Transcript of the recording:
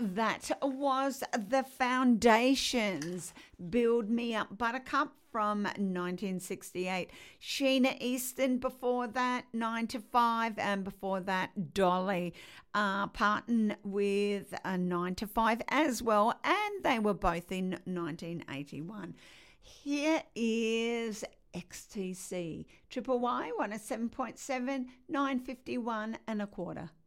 That was The Foundations, Build Me Up Buttercup from 1968. Sheena Easton before that, 9 to 5, and before that, Dolly Parton with 9 to 5 as well, and they were both in 1981. Here is XTC, Triple Y, 107.7, 951 and a quarter.